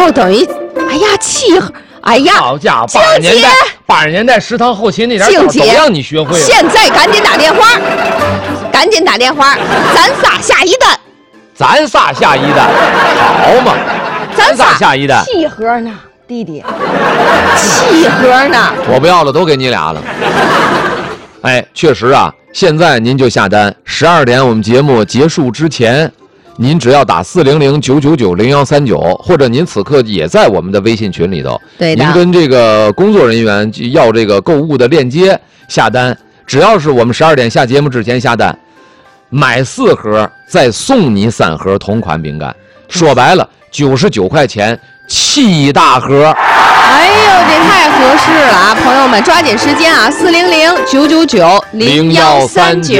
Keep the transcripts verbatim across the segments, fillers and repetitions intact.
哦，等于，哎呀，契合，哎呀， 好家伙，八十年代，八十年代食堂后勤那点招都让你学会了。 现在赶紧打电话，赶紧打电话，咱仨下一单。 咱仨下一单，好嘛？咱仨下一单， 契合呢，弟弟，契合呢。 我不要了，都给你俩了。哎，确实啊，现在您就下单，十二点我们节目结束之前。您只要打四零零九九九零幺三九，或者您此刻也在我们的微信群里头， 对的， 您跟这个工作人员要这个购物的链接下单，只要是我们十二点下节目之前下单，买四盒再送你三盒同款饼干，说白了九十九块钱七大盒。 哎呦，这太合适了啊！朋友们抓紧时间啊，四零零九九九零幺三九。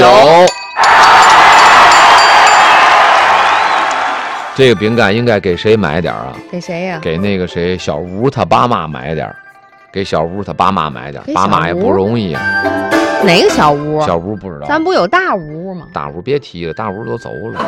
这个饼干应该给谁买点啊？ 给谁呀、啊？ 给那个谁，小吴他爸妈买点，给小吴他爸妈买点，爸妈也不容易啊。 哪个小吴？ 小吴不知道。 咱不有大吴吗？ 大吴别提了，大吴都走了。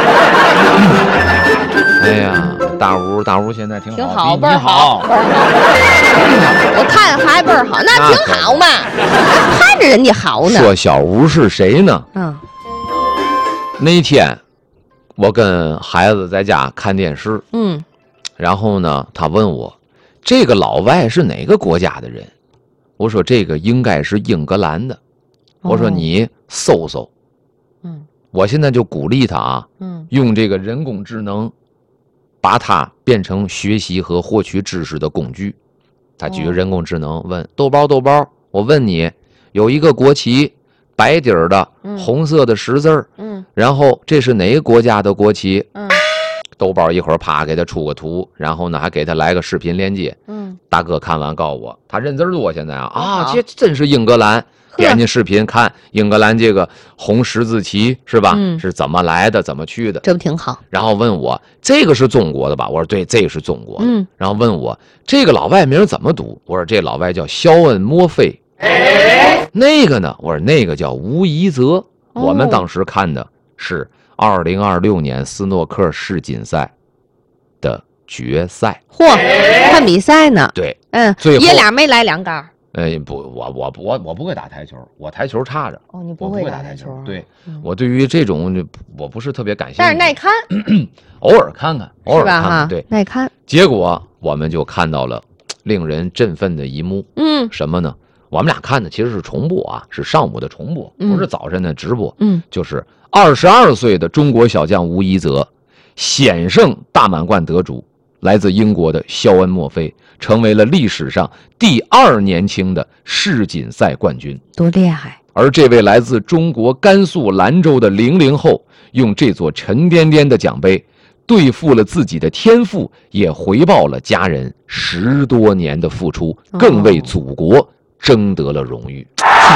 哎呀，大吴，大吴现在挺好， 挺好， 倍儿好， 倍儿好。我看还倍儿好，那挺好嘛，看着人家好呢。 说小吴是谁呢？ 嗯， 那天。我跟孩子在家看电视， 嗯， 然后呢，他问我，这个老外是哪个国家的人？我说这个应该是英格兰的。我说你搜搜， 嗯， 我现在就鼓励他啊， 嗯， 用这个人工智能，把它变成学习和获取知识的工具。他举人工智能问豆包豆包，我问你，有一个国旗。白底儿的红色的十字儿， 嗯， 然后这是哪个国家的国旗？ 嗯， 豆包一会儿啪给他出个图，然后呢还给他来个视频连接。 嗯， 大哥看完告诉我，他认字多现在啊啊，这真是英格兰。点进视频看英格兰这个红十字旗是吧？ 嗯， 是怎么来的，怎么去的？ 这不挺好？ 然后问我这个是中国的吧？我说对，这个是中国的。 嗯， 然后问我这个老外名怎么读？我说这老外叫肖恩·墨菲。那个呢？我说那个叫吴怡泽。 哦、 我们当时看的是二零二六年斯诺克世锦赛的决赛。 嚯，看比赛呢？ 对， 嗯，爷俩没来两杆。 哎，不，我我我我不会打台球，我台球差着。 哦，你不会打台球？ 对，嗯、我对于这种我不是特别感兴趣。 但是耐看， 偶尔看看，偶尔看看，对， 耐看。 结果我们就看到了令人振奋的一幕。 嗯， 什么呢？我们俩看的其实是重播啊，是上午的重播，不是早晨的直播。 嗯， 就是二十二岁的中国小将吴怡泽，险胜大满贯得主，来自英国的肖恩·墨菲，成为了历史上第二年轻的世锦赛冠军。 多厉害！ 而这位来自中国甘肃兰州的零零后，用这座沉甸甸的奖杯，对付了自己的天赋，也回报了家人十多年的付出，更为祖国争得了荣誉。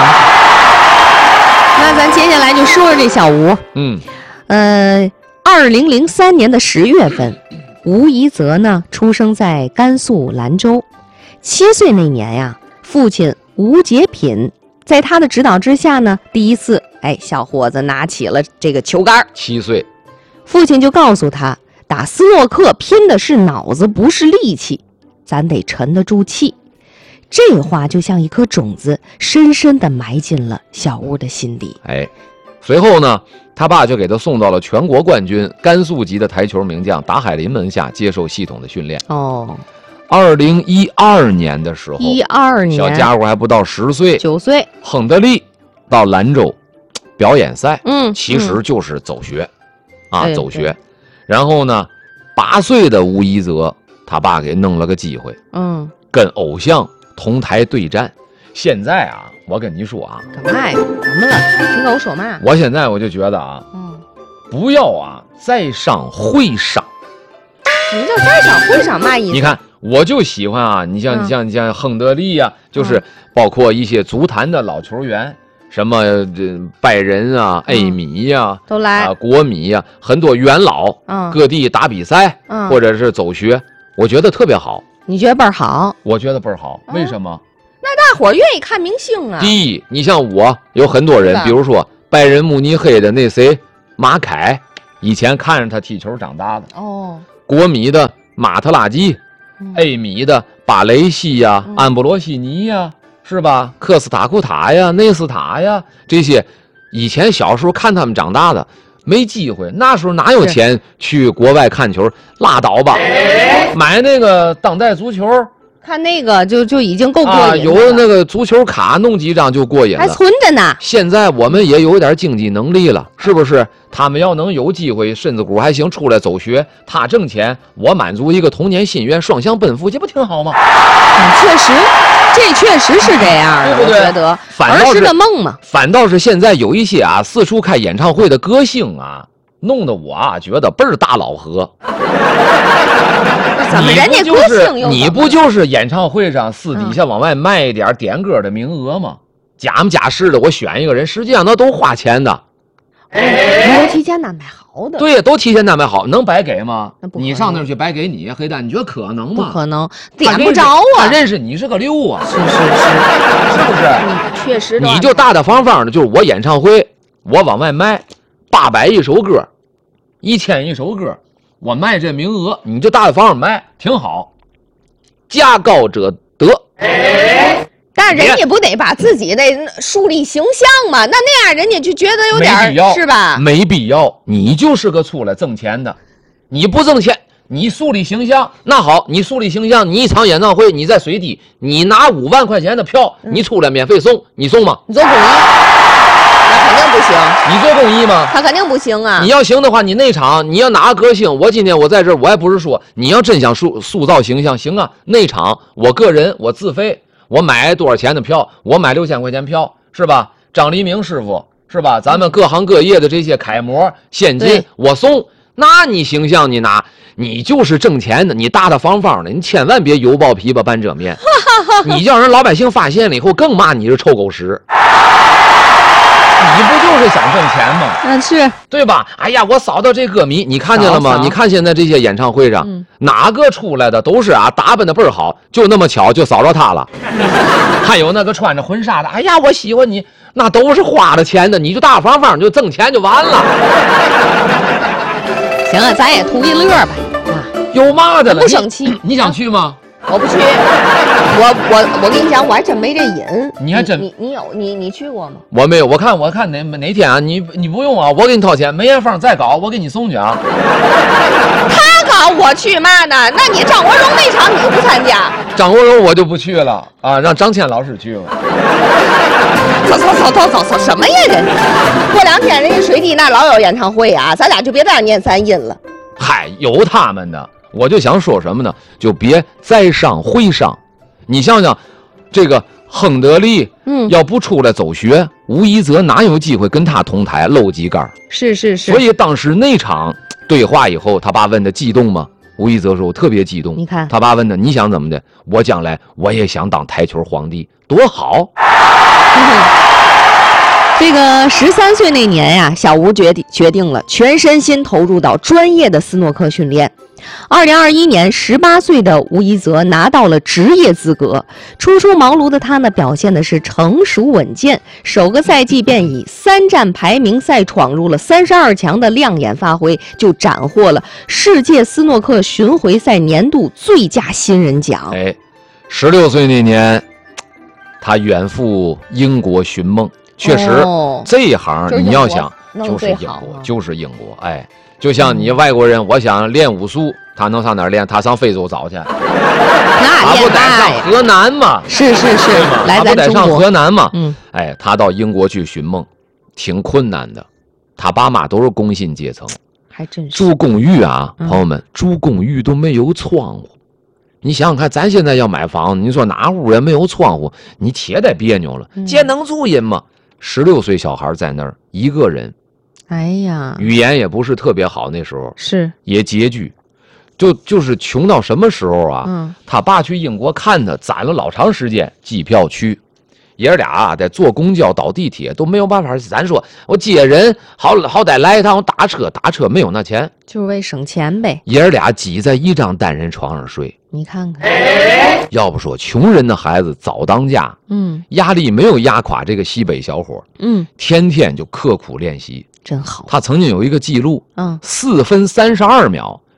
那咱接下来就说说这小吴。 嗯， 呃，二零零三年的十月份，吴怡泽呢出生在甘肃兰州。七岁那年呀，父亲吴杰品在他的指导之下呢，第一次，哎，小伙子拿起了这个球杆。 七岁， 父亲就告诉他，打斯诺克拼的是脑子，不是力气，咱得沉得住气。这话就像一颗种子，深深地埋进了小吴的心底。 哎，随后呢，他爸就给他送到了全国冠军甘肃籍的台球名将达海林门下接受系统的训练。 哦， 二零一二年的时候， 一二年， 小家伙还不到十岁， 九岁， 亨德利到兰州表演赛， 嗯， 其实就是走学， 嗯、 啊，走学。然后呢，八岁的吴怡泽，他爸给弄了个机会， 嗯， 跟偶像同台对战。现在啊，我跟你说啊， 干嘛呀？怎么了？听我说嘛？ 我现在我就觉得啊， 嗯， 不要啊，再上会上。 什么叫再上会上嘛意思？ 你看，我就喜欢啊，你像、嗯、你像你像亨德利啊，就是包括一些足坛的老球员，什么这拜仁啊、嗯、A 米呀、啊， 都来啊，国米呀、啊，很多元老， 嗯， 各地打比赛， 嗯， 或者是走学，我觉得特别好。 你觉得倍儿好？ 我觉得倍儿好，为什么？ 那大伙儿愿意看明星啊。 第一，你像我有很多人，比如说拜仁慕尼黑的那谁马凯，以前看着他踢球长大的。 哦。 国米的马特拉基 A 米的巴雷西呀、 嗯、 安布罗西尼呀，是吧？科斯塔库塔呀、内斯塔呀，这些以前小时候看他们长大的，没机会，那时候哪有钱去国外看球？拉倒吧，买那个当代足球。 看那个就就已经够过瘾了、啊、 有那个足球卡弄几张就过瘾了， 还存着呢。 现在我们也有点经济能力了，是不是？他们要能有机会，身子骨还行，出来走学，他挣钱，我满足一个童年心愿，双向奔赴，这不挺好吗？ 嗯、确实，这确实是这样的， 对不对？ 我觉得儿时的梦嘛。 反倒是现在有一些啊，四处开演唱会的歌星啊，弄得我啊觉得倍儿大老何。 怎么人家歌星又你不就是演唱会上私底下往外卖一点点歌的名额吗？假模假式的，我选一个人，实际上那都花钱的。 都提前安排好的。 对，都提前安排好，能白给吗？你上那儿去白给你，黑蛋，你觉得可能吗？ 不可能，点不着啊。 他认识你是个六啊， 是是是， 是不是？ 嗯、确实。 你就大大方方的，就是我演唱会，我往外卖八百一首歌，一千一首歌。我卖这名额，你就大大方方卖，挺好。价高者得， 但人家不得把自己的树立形象嘛？那那样人家就觉得有点是吧？ 没必要，你就是个出来挣钱的，你不挣钱，你树立形象，那好，你树立形象，你一场演唱会，你在水滴，你拿五万块钱的票，嗯、你出来免费送，你送吗？ 你做公益。那肯定不行， 你做公益吗？ 他肯定不行啊！ 你要行的话，你那场你要拿歌星，我今天我在这儿，我还不是说你要真想塑塑造形象，行啊，那场我个人我自费，我买多少钱的票？我买六千块钱票，是吧？张黎明师傅是吧？咱们各行各业的这些楷模现金我送，那你形象你拿，你就是挣钱的，你大大方方的，你千万别油爆琵琶半遮面，你叫人老百姓发现了以后更骂你是臭狗屎。你不就是想挣钱吗？ 嗯，是对吧？哎呀，我扫到这歌迷，你看见了吗？你看现在这些演唱会上，嗯、哪个出来的都是啊，打扮的倍儿好，就那么巧就扫着他了。还有那个穿着婚纱的，哎呀，我喜欢你，那都是花了钱的，你就大方方就挣钱就完了。 行啊，咱也图一乐吧。啊， 有嘛的了？ 不生气， 你, 你想去吗？ 我不去，我我我跟你讲，我还真没这瘾。 你还真你你有你你去过吗？ 我没有，我看我看哪哪天啊，你你不用啊，我给你掏钱，梅艳芳再搞，我给你送去啊。 他搞我去嘛呢？那你张国荣那场你不参加？ 张国荣我就不去了啊，让张谦老师去了。 走走走走走走什么呀人？过两天人家水滴那老有演唱会啊，咱俩就别在那念三音了。 嗨，有他们的。我就想说什么呢？就别栽伤会伤。你想想，这个亨德利，嗯，要不出来走学，吴一泽哪有机会跟他同台搂几杆？ 是是是。 所以当时那场对话以后，他爸问的激动吗？吴一泽说：“我特别激动。” 你看， 他爸问的：“你想怎么的？”我将来我也想当台球皇帝，多好！ 这个十三岁那年呀，小吴决定决定了全身心投入到专业的斯诺克训练。二零二一年，十八岁的吴一泽拿到了职业资格。初出茅庐的他呢，表现的是成熟稳健，首个赛季便以三战排名赛闯入了三十二强的亮眼发挥，就斩获了世界斯诺克巡回赛年度最佳新人奖。 哎，十六岁那年，他远赴英国寻梦。确实，哦、这一行你要想，就是英国，就是英国。哎，就像你外国人，我想练武术，他能上哪儿练？他上非洲找去。 那他不得上河南吗？ 是是是，来咱中国。 他不得上河南吗？嗯，哎，他到英国去寻梦，挺困难的。他爸妈都是工薪阶层， 还真是住公寓啊，嗯、朋友们，住公寓都没有窗户。你想想看，咱现在要买房，你说哪屋也没有窗户，你铁得别扭了。这能住人吗？十六岁小孩在那儿一个人， 哎呀， 语言也不是特别好，那时候是也拮据，就就是穷到什么时候啊？嗯，他爸去英国看他，攒了老长时间，机票去，爷儿俩啊得坐公交倒地铁都没有办法。咱说我接人好好歹来一趟，我打车打车没有那钱， 就是为省钱呗。 爷儿俩挤在一张单人床上睡。 你看看， 要不说穷人的孩子早当家，嗯，压力没有压垮这个西北小伙，嗯，天天就刻苦练习， 真好。 他曾经有一个记录，嗯，四分三十二秒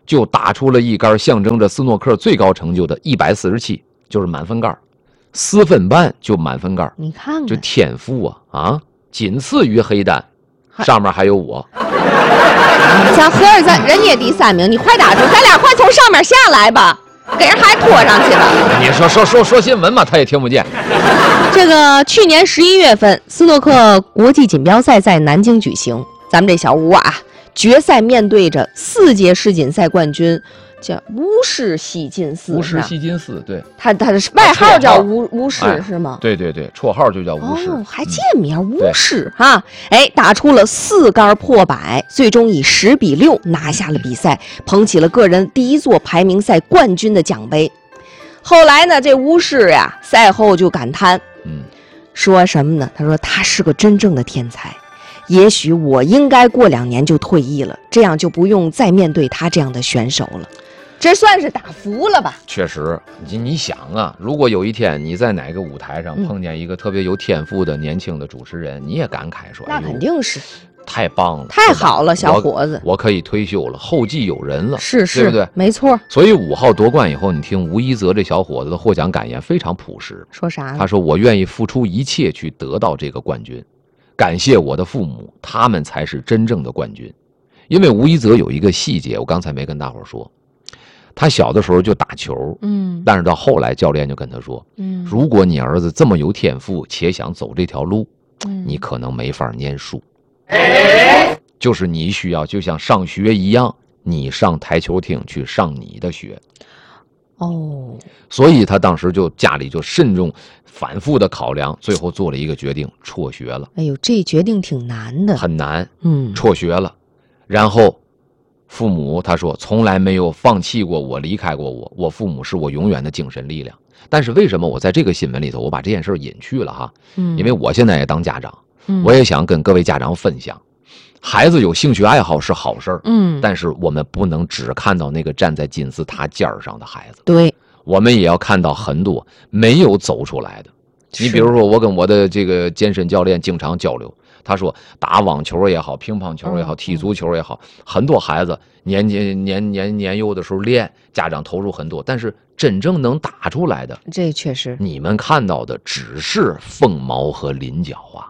就打出了一杆象征着斯诺克最高成就的一百四十七，就是满分杆，四分半就满分杆。 你看看， 这天赋啊啊，仅次于黑单，上面还有我。 咱合着咱人家第三名，你快打住，咱俩快从上面下来吧，给人还拖上去了。 你说说说说新闻嘛，他也听不见。 这个去年十一月份，斯诺克国际锦标赛在南京举行，咱们这小吴啊，决赛面对着四届世锦赛冠军，叫巫师西金斯。 巫师西金斯，对， 他他的外号叫巫巫师、哎、是吗？ 对对对，绰号就叫巫师。 哦，还见名、嗯、巫师哈！哎，打出了四杆破百，最终以十比六拿下了比赛，捧起了个人第一座排名赛冠军的奖杯。后来呢，这巫师呀，赛后就感叹， 嗯， 说什么呢？他说他是个真正的天才。也许我应该过两年就退役了，这样就不用再面对他这样的选手了。这算是打服了吧？ 确实，你你想啊，如果有一天你在哪个舞台上碰见一个特别有天赋的年轻的主持人，嗯、你也感慨说：“ 那肯定是， 太棒了， 太好了，小伙子， 我, 我可以退休了，后继有人了， 是是， 对不对？ 没错。 所以五号夺冠以后，你听吴一泽这小伙子的获奖感言非常朴实， 说啥？ 他说：“我愿意付出一切去得到这个冠军。”感谢我的父母，他们才是真正的冠军。因为吴一泽有一个细节，我刚才没跟大伙说，他小的时候就打球， 嗯， 但是到后来教练就跟他说，嗯，如果你儿子这么有天赋，且想走这条路，嗯，你可能没法念书，哎，就是你需要就像上学一样，你上台球厅去上你的学。 哦， 所以他当时就家里就慎重反复的考量，最后做了一个决定，辍学了。 哎呦，这决定挺难的， 很难， 嗯， 辍学了。然后父母他说从来没有放弃过我，离开过我，我父母是我永远的精神力量。但是为什么我在这个新闻里头我把这件事隐去了哈？嗯，因为我现在也当家长，嗯，我也想跟各位家长分享。孩子有兴趣爱好是好事儿，嗯，但是我们不能只看到那个站在金字塔尖上的孩子， 对， 我们也要看到很多没有走出来的。你比如说，我跟我的这个健身教练经常交流，他说打网球也好，乒乓球也好，踢足球也好，很多孩子年年年年年幼的时候练，家长投入很多，但是真正能打出来的， 这确实， 你们看到的只是凤毛和麟角啊。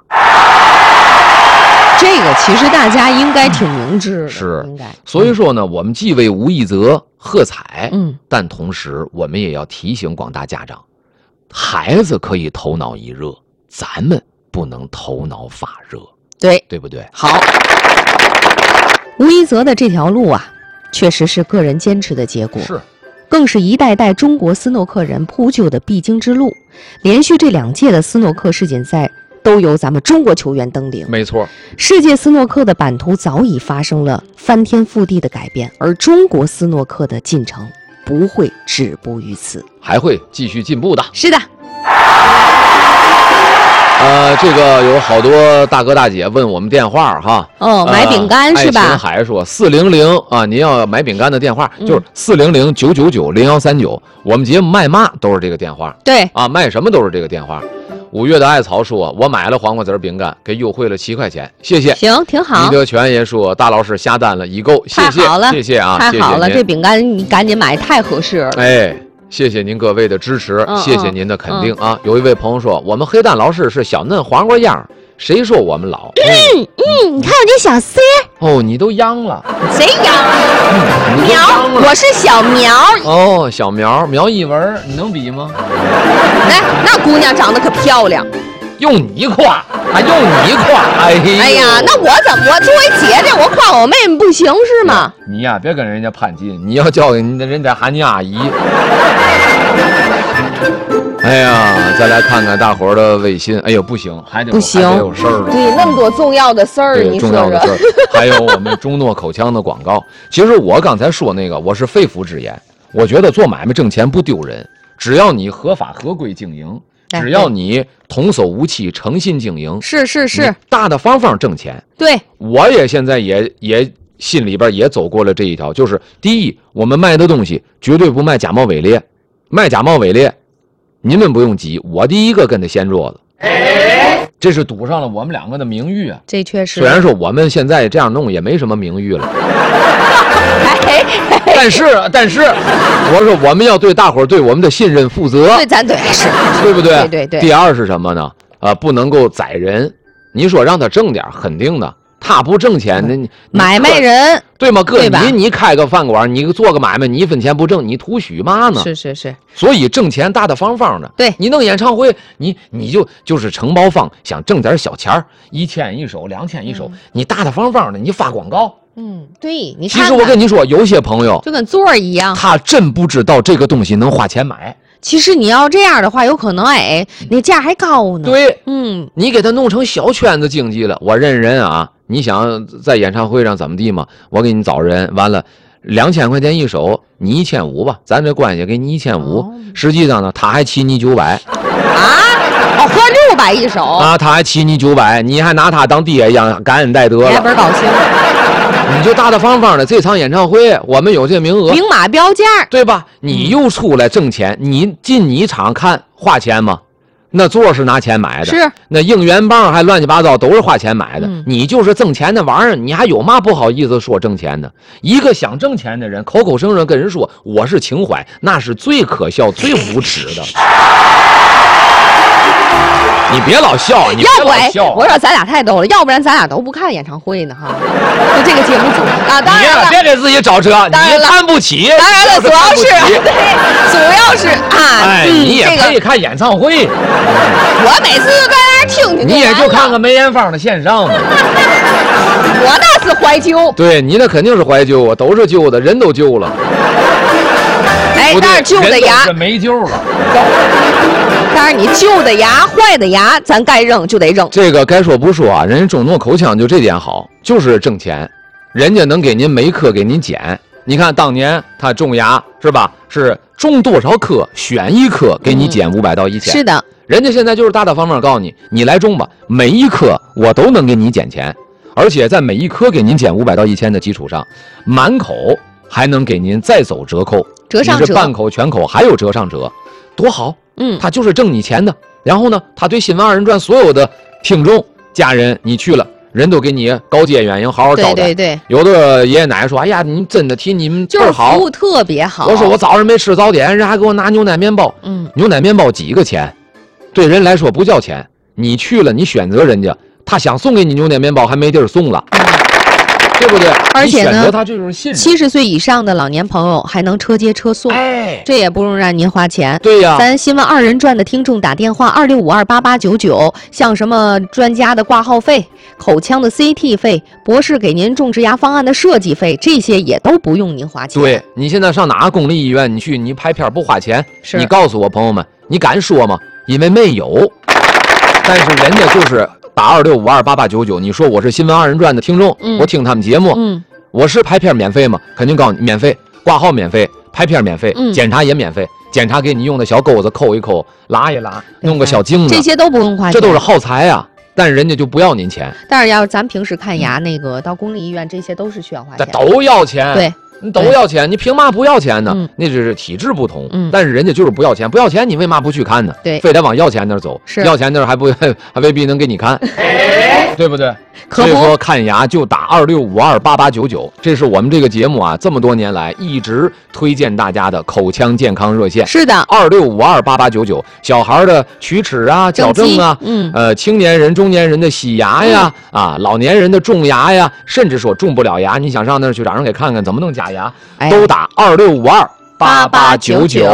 这个其实大家应该挺明智的， 是应该。 所以说呢，我们既为吴一泽喝彩， 嗯， 但同时我们也要提醒广大家长，孩子可以头脑一热，咱们不能头脑发热， 对， 对不对？ 好，吴一泽的这条路啊，确实是个人坚持的结果， 是， 更是一代代中国斯诺克人铺就的必经之路。连续这两届的斯诺克世锦赛都由咱们中国球员登顶， 没错。 世界斯诺克的版图早已发生了翻天覆地的改变，而中国斯诺克的进程不会止步于此， 还会继续进步的。 是的。 呃，这个有好多大哥大姐问我们电话哈。 哦，买饼干、呃、是吧？ 爱琴海说四零零啊，您要买饼干的电话、嗯、就是四零零九九九零幺三九。我们节目卖嘛都是这个电话。 对啊，卖什么都是这个电话。五月的艾草说，我买了黄瓜籽饼干，给优惠了七块钱，谢谢。 行，挺好。 李德全也说，大老师下单了，已购，谢谢，谢谢啊， 太好了， 谢谢这饼干你赶紧买，太合适了。 哎。谢谢您各位的支持、嗯、谢谢您的肯定、嗯、啊！有一位朋友说，我们黑蛋老师是小嫩黄瓜样，谁说我们老？ 嗯嗯，你看我这小丝哦，你都秧了， 谁秧？嗯、苗，我是小苗。 哦，小苗苗一文，你能比吗？ 来，那姑娘长得可漂亮。 用你夸，还用你夸，哎呀， 哎呀，那我怎么我作为姐姐，我夸我妹妹不行是吗？ 你呀、啊，别跟人家攀近，你要叫人家人家喊你阿姨。哎呀，再来看看大伙儿的微信，哎呦不行，还得不行， 还得有事儿了。 对，那么多重要的事儿，你说重要的事儿，还有我们中诺口腔的广告。其实我刚才说那个，我是肺腑之言，我觉得做买卖挣钱不丢人，只要你合法合规经营。只要你童叟无欺、诚信经营， 是是是， 大大方方挣钱。 对， 我也现在也也心里边也走过了这一条，就是第一，我们卖的东西绝对不卖假冒伪劣，卖假冒伪劣，您们不用急，我第一个跟他掀桌子。 这是赌上了我们两个的名誉啊。 这确实， 虽然说我们现在这样弄也没什么名誉了， 哎， 但是但是，我说我们要对大伙儿对我们的信任负责， 对，咱对是， 对不对？ 对对对。 第二是什么呢？啊，不能够宰人。你说让他挣点，肯定的。他不挣钱，那、嗯、 买卖人对吗？哥， 对吧？ 你你开个饭馆，你做个买卖，你一分钱不挣，你图许嘛呢？ 是是是。 所以挣钱大大方方的。 对， 你弄演唱会，你你就就是承包方想挣点小钱儿，一千一首，两千一首，嗯、你大大方方的，你发广告。 嗯，对，你看看。 其实我跟你说，有些朋友就跟座儿一样， 他真不知道这个东西能花钱买。 其实你要这样的话，有可能哎，那价还高呢。 对， 嗯， 你给他弄成小圈子经济了。我认人啊，你想在演唱会上怎么地嘛？我给你找人，完了两千块钱一首，你一千五吧，咱这关系给你一千五。哦、实际上呢，他还骑你九百。 啊？哦，合六百一首啊？他还骑你九百，你还拿他当爹一样感恩戴德了。 还倍高兴。 你就大大方方的，这场演唱会我们有这名额， 明码标价， 对吧？你又出来挣钱，你进你场看花钱吗？那座是拿钱买的， 是那应援棒还乱七八糟都是花钱买的。嗯、你就是挣钱的玩意儿，你还有嘛不好意思说挣钱的？一个想挣钱的人，口口声声跟人说我是情怀，那是最可笑、最无耻的。你别老笑，你别老笑。 我说咱俩太逗了，要不然咱俩都不看演唱会呢哈。就这个节目组啊，当然了， 别别给自己找辙，你看不起。 当然了，主要是对，主要是啊， 哎，你也可以看演唱会。 我每次都在那儿听听。 你也就看看梅艳芳的线上嘛。 我那是怀旧。 对你那肯定是怀旧啊，都是旧的，人都旧了。 哎，但是旧的牙是没救了。 当然，你旧的牙、坏的牙，咱该扔就得扔。 这个该说不说啊，人家中诺口腔就这点好，就是挣钱，人家能给您每颗给您剪。你看当年他种牙是吧？是种多少颗，选一颗给你剪五百到一千。 是的， 人家现在就是大大方方告诉你，你来种吧，每一颗我都能给你减钱，而且在每一颗给您减五百到一千的基础上，满口还能给您再走折扣， 折上折， 你是半口全口还有折上折，多好。 嗯， 他就是挣你钱的。然后呢，他对新闻二人转所有的听众、家人，你去了，人都给你高阶鸳鸯好好招待。 对对对。 有的爷爷奶奶说：“哎呀，你真的替你们倍儿好， 就是服务特别好。” 我说我早上没吃早点，人还给我拿牛奶面包。 嗯， 牛奶面包几个钱？对人来说不叫钱。你去了，你选择人家，他想送给你牛奶面包还没地儿送了。嗯，对不对？ 而且呢， 选择他这就是信任。 七十岁以上的老年朋友还能车接车送， 哎， 这也不用让您花钱。 对呀， 咱新闻二人转的听众打电话二六五二八八九九，像什么专家的挂号费、口腔的 C T 费、博士给您种植牙方案的设计费，这些也都不用您花钱。 对，你现在上哪个公立医院，你去你拍片不花钱？ 是你告诉我朋友们，你敢说吗？因为没有。但是人家就是打二六五二八八九九，你说我是新闻二人转的听众， 嗯、 我听他们节目， 嗯， 我是拍片免费吗？肯定告诉你免费，挂号免费，拍片免费， 嗯、 检查也免费，检查给你用的小钩子抠一抠，拉一拉，弄个小镜子， 这些都不用花钱， 这都是耗材啊。但是人家就不要您钱。 但是要是咱平时看牙，那个到公立医院，这些都是需要花钱， 都要钱。 对。 你都要钱，你凭嘛不要钱呢？ 嗯、 那只是体制不同， 嗯、 但是人家就是不要钱，不要钱，你为嘛不去看呢？ 对， 非得往要钱那儿走， 是要钱那儿还不还未必能给你看，对不对？ 可所以说看牙就打二六五二八八九九，这是我们这个节目啊这么多年来一直推荐大家的口腔健康热线。 是的， 二六五二八八九九，小孩的龋齿啊、矫正啊， 嗯， 呃，青年人、中年人的洗牙呀，嗯、啊，老年人的种牙呀，甚至说种不了牙，你想上那儿去找人给看看怎么弄假牙， 哎、 都打二六五二八八九九。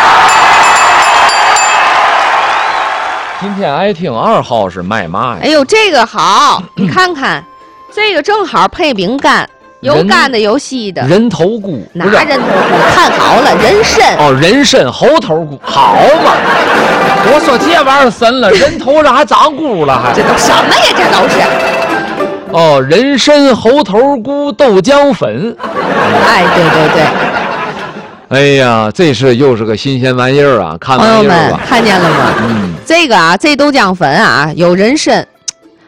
今天爱听二号是卖嘛呀？ 哎呦，这个好，你看看，这个正好配饼干，有干的有稀的。 人头菇， 哪人头菇？看好了，人参。 哦，人参猴头菇，好嘛！我说这玩意儿神了，人头上还长菇了，还这都什么呀？这都是。 哦，人参猴头菇豆浆粉。 哎，对对对。 哎呀，这是又是个新鲜玩意儿啊！看朋友们吧， 看见了吗？ 嗯， 这个啊，这豆浆粉啊，有人参，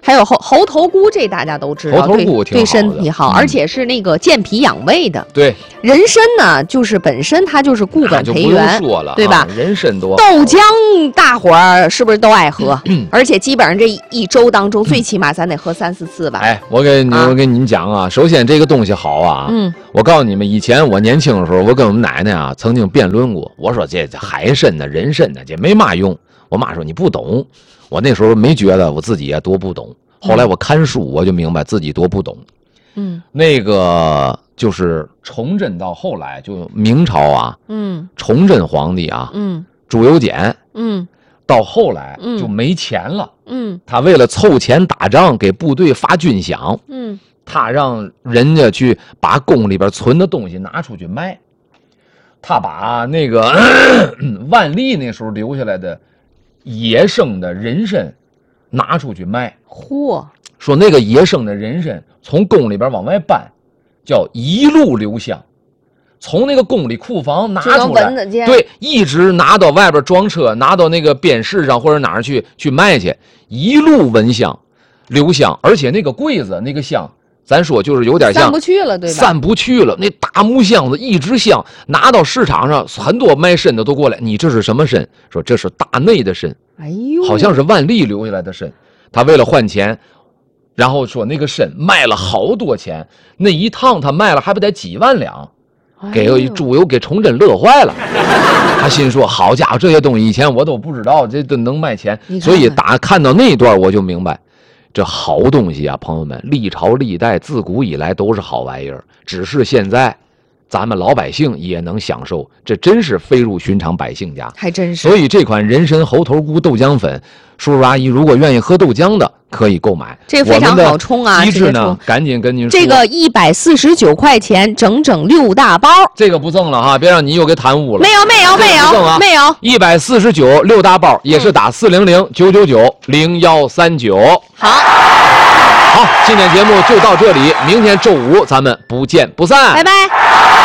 还有猴猴头菇，这大家都知道， 猴头菇挺好的对对身体好， 嗯而且是那个健脾养胃的。 对， 人参呢，就是本身它就是固本那就不用培元， 说了， 对吧啊？人参多， 豆浆大伙儿是不是都爱喝？ 嗯而且基本上这一一周当中，最起码咱得喝三四次吧。 哎，我给你啊我给您讲啊，首先这个东西好啊， 嗯， 我告诉你们，以前我年轻的时候，我跟我们奶奶啊曾经辩论过，我说这这海参呢、人参呢，这没嘛用。我妈说你不懂，我那时候没觉得我自己也多不懂。后来我看书，我就明白自己多不懂。 嗯那个就是崇祯到后来，就明朝啊， 嗯崇祯皇帝啊， 嗯朱由检嗯到后来嗯就没钱了， 嗯他为了凑钱打仗，给部队发军饷， 嗯他让人家去把宫里边存的东西拿出去卖。他把那个咳咳万历那时候留下来的野生的人参拿出去卖， 嚯， 说那个野生的人参从宫里边往外搬，叫一路留香，从那个宫里库房拿就能出来闻得，见。 对，一直拿到外边装车，拿到那个边市上或者哪儿去去卖去，一路闻香留香，而且那个柜子那个香，咱说就是有点像散不去了，对吧？ 散不去了，那大木箱子一直香，拿到市场上，很多卖参的都过来，你这是什么参？说这是大内的参， 哎呦， 好像是万历留下来的参。他为了换钱，然后说那个参卖了好多钱，那一趟他卖了还不得几万两，给哎呦朱由给崇祯乐坏了。他心说：“好家伙，这些东西以前我都不知道，这都能卖钱。” 你看所以看打看到那段我就明白，这好东西啊，朋友们，历朝历代自古以来都是好玩意儿，只是现在咱们老百姓也能享受，这真是飞入寻常百姓家。 还真是。 所以这款人参猴头菇豆浆粉，叔叔阿姨如果愿意喝豆浆的，可以购买。 这个非常好冲啊机制直接冲呢，赶紧跟您说， 这个一百四十九块钱，整整六大包。 这个不赠了哈，别让你又给贪污了。 没有没有没这个不赠啊有没有。 一百四十九六大包，也是打四零零九九九零幺三九。 好， 好，今天节目就到这里，明天周五咱们不见不散。 拜拜。